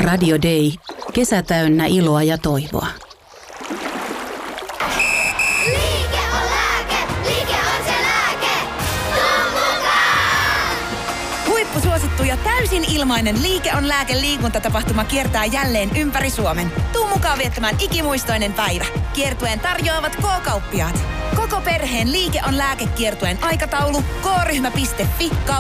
Radio Day. Kesä täynnä iloa ja toivoa. Liike on lääke, liike on se lääke. Tuu mukaan! Huippusuosittu ja täysin ilmainen Liike on lääke -liikuntatapahtuma kiertää jälleen ympäri Suomen. Tuu mukaan viettämään ikimuistoinen päivä. Kiertueen tarjoavat K-kauppiaat. Koko perheen Liike on lääke -kiertueen aikataulu, k-ryhmä.fi